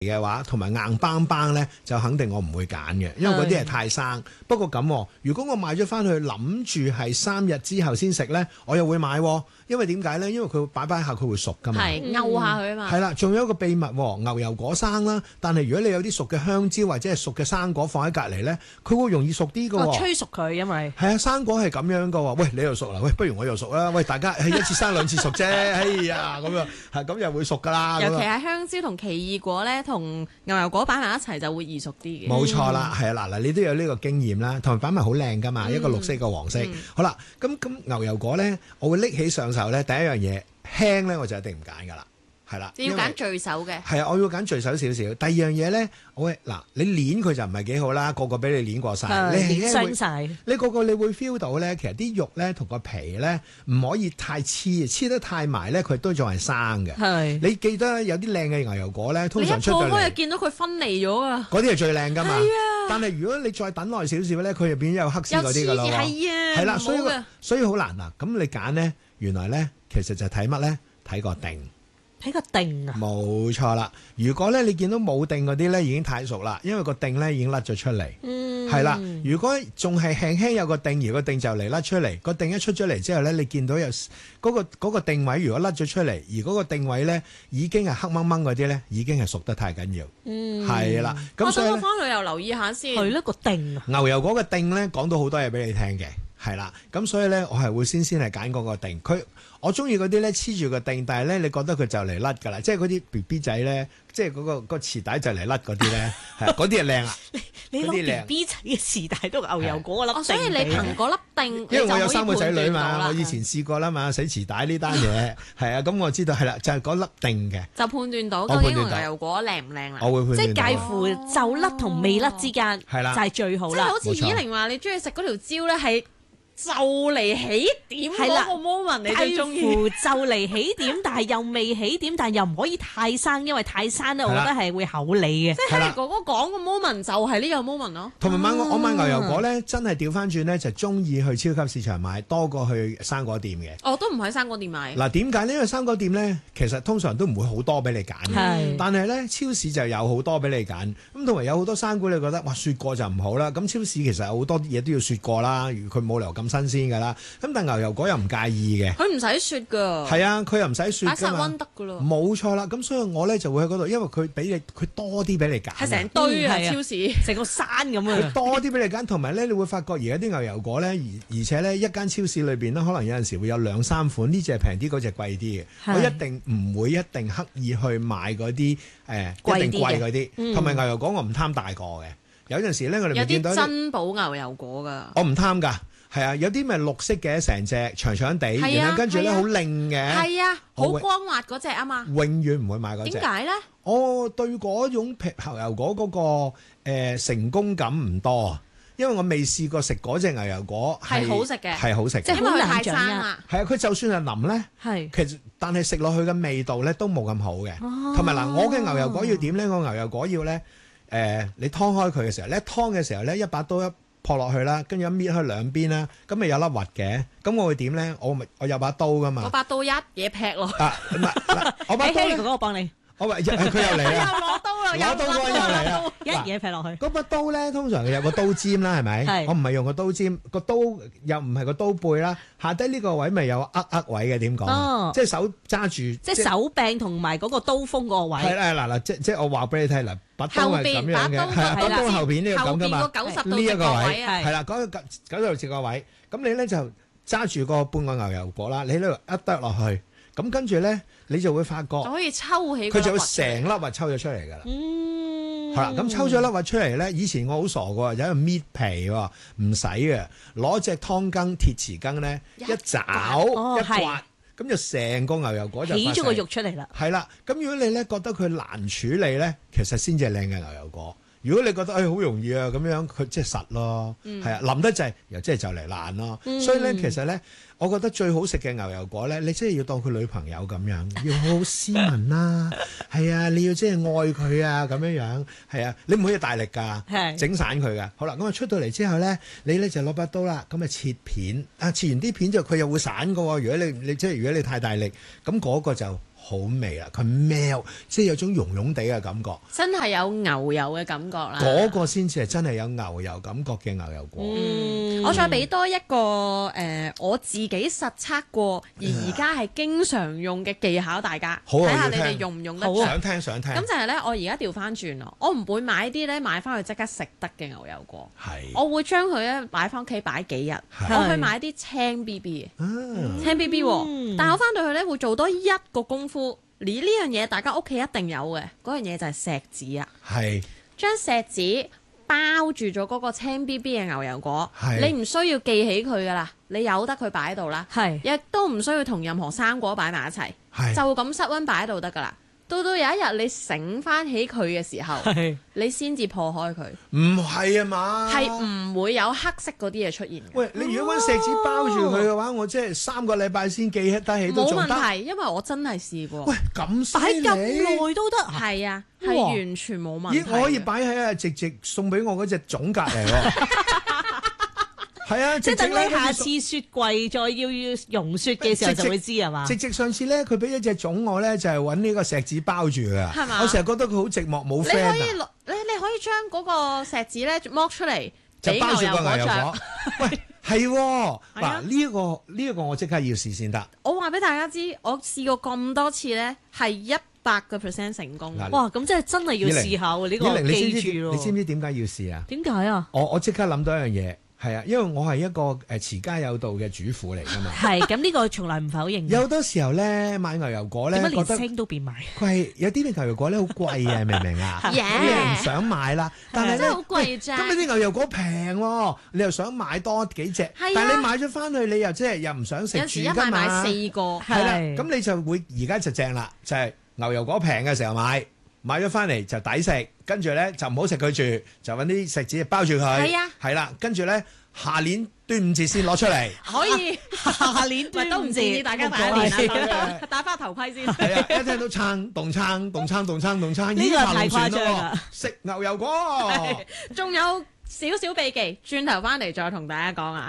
嘅話，同埋硬邦邦咧，就肯定我唔會揀嘅，因為嗰啲係太生。不過咁，如果我買咗翻去諗住係3日之後先食咧，我又會買，因為點解咧？因為佢擺下佢會熟噶嘛， 係勾下佢啊嘛。 係啦，仲有一個秘密，牛油果生啦，但係如果你有啲熟嘅香蕉或者係熟嘅生果放喺隔離咧，佢會容易熟啲㗎。 催熟佢，因為係啊，生果係咁樣㗎喎。喂，你又熟啦，喂，不如我又熟啦。喂，大家係一次生兩次熟啫。哎呀，咁樣係咁又會熟㗎啦。 尤其係香蕉同奇異果咧，同牛油果擺埋一齊就會易熟啲嘅。 冇錯啦，係啊，嗱，你都有呢個經驗啦，同埋擺埋好靚㗎嘛，一個綠色一個黃色。好啦，咁牛油果咧，我會拎起上手咧，第一樣嘢輕咧，我就一定唔揀㗎啦。係啦， 你要揀聚手嘅。 係啊，我要揀聚手少少。第二樣嘢咧，你攣佢就唔係幾好啦，個個俾你攣過晒，你傷晒。 你個個你會 feel 到咧，其實啲肉咧同個皮咧唔可以太黐得太埋咧，佢都仲係生嘅。 係， 你記得有啲靚嘅牛油果咧，通常出到嚟， 你一破開就見到佢分離咗啊！ 嗰啲係最靚㗎嘛。 係啊。 但係如果你再等耐少少咧，佢入邊有黑絲嗰啲㗎咯。 係啊。 係啦，所以好難啊。咁你揀咧，原來咧其實就睇乜咧？睇個定。 睇個定啊！ 冇錯啦，如果咧你見到冇定嗰啲咧已經太熟啦，因為個定咧已經甩咗出嚟。係啦，如果仲係輕輕有個定，而個定就嚟甩出嚟，個定一出咗嚟之後咧，你見到有嗰個定位如果甩咗出嚟，而嗰個定位咧已經係黑掹掹嗰啲咧，已經係熟得太緊要。係啦，咁所以我翻去又留意下先。 係咯，個定啊！ 牛油果嘅定咧講到好多嘢俾你聽嘅，係啦，咁所以咧我係會先係揀嗰個定。我中意嗰啲咧黐住個定，但係咧你覺得佢就嚟甩㗎啦，即係嗰啲 BB 仔咧，即係嗰個臍帶就嚟甩嗰啲咧，係嗰啲係靚啊！ 你攞 BB 仔嘅臍帶都牛油果粒定， 所以你憑嗰粒定， 因為我有3個仔女嘛，我以前試過啦嘛，死臍帶呢單嘢係啊，咁我知道係啦，就係嗰粒定嘅， 就判斷到究竟牛油果靚唔靚啦。 我會判斷到， 即係介乎就甩同未甩之間， 係啦， 就係最好啦。 即係好似以玲話，你中意食嗰條蕉咧係。就嚟起點嗰個 moment 你最中意， 就嚟起點，但係又未起點，但係又唔可以太生，因為太生咧，我覺得係會口脷嘅。 即係喺哥哥講個 moment 就係呢個 moment 咯。 同埋我買牛油果咧，真係調翻轉咧，就中意去超級市場買多過去生果店嘅。 我都唔喺生果店買。 嗱，點解呢？因為生果店咧，其實通常都唔會好多俾你揀嘅，但係咧超市就有好多俾你揀。咁同埋有好多生果，你覺得哇雪過就唔好啦。咁超市其實有好多嘢都要雪過啦，佢冇理由咁新鮮㗎啦。咁但牛油果又唔介意嘅， 佢唔使雪㗎。 係啊，佢又唔使雪㗎嘛。 擺實溫得㗎咯。 冇錯啦，咁所以我咧就會喺嗰度，因為佢俾你佢多啲俾你揀。 係成堆啊！超市成個山咁啊！ 佢多啲俾你揀，同埋咧你會發覺而家啲牛油果咧，而且咧一間超市裏邊咧，可能有陣時會有2-3款，呢隻平啲，嗰隻貴啲嘅。我一定唔會一定刻意去買嗰啲一定貴嗰啲，同埋牛油果我唔貪大個嘅。有陣時咧我哋咪見到有啲珍寶牛油果㗎。 我唔貪㗎。係啊，有啲咪綠色嘅，成隻長長地，然後跟住咧好靚嘅， 係啊，好光滑嗰隻啊嘛。 永遠唔會買嗰隻。 點解咧？ 我對嗰種牛油果嗰個成功感唔多，因為我未試過食嗰隻牛油果係好食嘅， 係好食嘅， 即係因為佢太生啦。 係啊，佢就算係腍咧，其實但係食落去嘅味道咧都冇咁好嘅。同埋嗱，我嘅牛油果要點咧？我牛油果要咧你劏開佢嘅時候咧，劏嘅時候咧一把刀撲落去啦，跟住一搣開兩邊啦，咁咪有粒核嘅，咁我會點咧？我有把刀噶嘛， 我把刀一嘢劈落。 唔係，我把刀哥哥我幫你。 佢又嚟啦， 又攞刀啦， 攞刀嗰個又嚟啦， 一嘢劈落去。 嗰把刀咧，通常有個刀尖啦，係咪？我唔係用個刀尖，個刀又唔係個刀背啦，下低呢個位咪有位嘅，點講？即係手揸住， 即係手柄同埋嗰個刀鋒嗰個位。 係啦，嗱，即係我話俾你聽嗱，把刀係咁樣嘅，係把刀後邊呢個咁噶嘛，呢一個位係啦，嗰個90度直個位，咁你咧就揸住個半個牛油果啦，你喺度一剁落去。咁跟住咧，你就會發覺就可以抽起佢就會成粒核抽咗出嚟㗎啦。係啦，咁抽咗粒核出嚟咧，以前我好傻㗎，有一個搣皮喎，唔使嘅，攞隻湯羹、鐵匙羹咧，一爪一刮，咁就成個牛油果就起咗個肉出嚟啦。 係啦，咁如果你咧覺得佢難處理咧，其實先至係靚嘅牛油果。如果你覺得好容易啊咁樣，佢即係實咯，係啊，腍得滯又即係就嚟爛咯。所以咧，其實咧，我覺得最好食嘅牛油果咧，你真係要當佢女朋友咁樣，要好好斯文啦，係啊，你要即係愛佢啊咁樣，係啊，你唔可以大力㗎，整散佢㗎。好啦，咁啊出到嚟之後咧，你咧就攞把刀啦，咁啊切片，切完啲片之後佢又會散㗎喎。如果你即係如果你太大力，咁嗰個就好味啦，佢 melt， 即係有種溶溶地嘅感覺， 真係有牛油嘅感覺啦。 嗰個先至係真係有牛油感覺嘅牛油果。 我再俾多一個我自己實測過，而家係經常用嘅技巧，大家好啊睇下你要聽哋用唔用得着。 想聽想聽。 咁就係咧，我而家調翻轉咯，我唔會買啲咧買翻去即刻食得嘅牛油果， 係我會將佢咧擺翻屋企擺幾日， 係我去買啲青 BB 嘅。 啊青 BB 喎， 嗯但係我翻到去咧會做多一個功夫，呢樣嘢大家屋企一定有嘅，嗰樣嘢就係錫紙啊， 係將錫紙包住咗嗰個青 BB 嘅牛油果， 係你唔需要記起佢噶啦，你由得佢擺喺度啦， 係亦都唔需要同任何生果擺埋一齊， 係就咁室溫擺喺度得噶啦。到有一日你醒翻起佢嘅時候， 係你先至破開佢， 唔係啊嘛？ 係唔會有黑色嗰啲嘢出現嘅。 喂，你如果揾錫紙包住佢嘅話，我即係3個禮拜先記得起都冇仲得。 問題，因為我真係試過。 喂，咁擺咁犀利！ 耐都得啊！ 係啊，係哇完全冇問題咦， 嘅。 我可以擺喺阿直送俾我嗰隻種隔離喎。係啊， 即係等呢你下次雪櫃再要溶雪嘅時候就會知係嘛？ 直上次咧，佢俾一隻種我咧，就係揾呢個錫紙包住㗎。 係嘛我成日覺得佢好寂寞，冇你 friend 啊， 可以攞你可以將嗰個錫紙咧剝出嚟，俾就包住牛油果醬個牛油果。。喂，係喎， 係啊嗱呢一個我即刻要試先得。 我話俾大家知，我試過咁多次咧，係100% 成功。 嗱哇！咁真係要試下喎呢個以玲，你知記住咯。 唔知點解要試啊？ 點解啊？ 我即刻諗到一樣嘢，係啊，因為我係一個持家有道嘅主婦嚟㗎嘛。 係咁呢個從來唔否認嘅。 有好多時候咧買牛油果咧， 點解連覺得聲都變埋？ 佢係有啲牛油果咧好貴啊，明唔明啊？咁 Yeah 你唔想買啦，但係咧真係好貴咋咁你啲牛油果平喎，你又想買多幾隻， 啊但係你買咗翻去，你又即係又唔想食有時一住㗎買嘛？ 4個， 係啦， 係咁你就會而家就正啦，就係牛油果平嘅時候買咗翻嚟就抵食，跟住咧就唔好食佢住，就揾啲錫紙包住佢。 係啊係啦，跟住咧下年端午節先攞出嚟。 可以下年咪都唔建議大家第一年啦，戴翻頭盔先。 係啊，一聽到撐動撐動撐動撐動撐， 呢個太誇張啦喎！食牛油果。 仲有少少秘技，轉頭翻嚟再同大家講啊！